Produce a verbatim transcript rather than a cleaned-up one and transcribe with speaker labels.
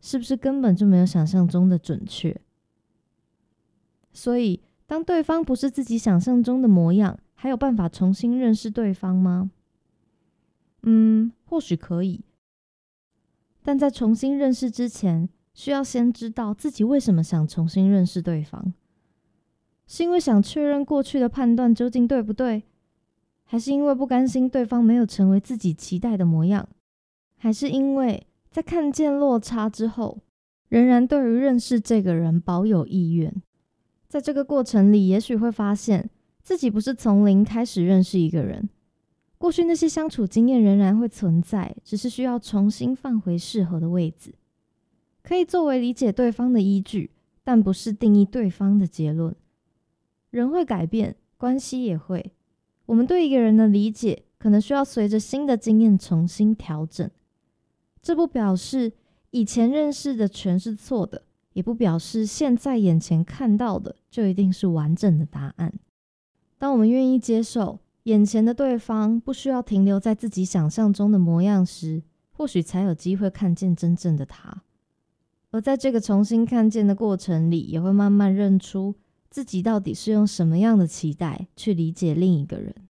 Speaker 1: 是不是根本就没有想象中的准确？所以，当对方不是自己想象中的模样，还有办法重新认识对方吗？嗯，或许可以。但在重新认识之前，需要先知道自己为什么想重新认识对方。是因为想确认过去的判断究竟对不对？还是因为不甘心对方没有成为自己期待的模样？还是因为在看见落差之后，仍然对于认识这个人保有意愿？在这个过程里，也许会发现自己不是从零开始认识一个人，过去那些相处经验仍然会存在，只是需要重新放回适合的位置，可以作为理解对方的依据，但不是定义对方的结论。人会改变，关系也会。我们对一个人的理解可能需要随着新的经验重新调整。这不表示以前认识的全是错的，也不表示现在眼前看到的就一定是完整的答案。当我们愿意接受眼前的对方不需要停留在自己想象中的模样时，或许才有机会看见真正的他。而在这个重新看见的过程里，也会慢慢认出自己到底是用什么样的期待去理解另一个人。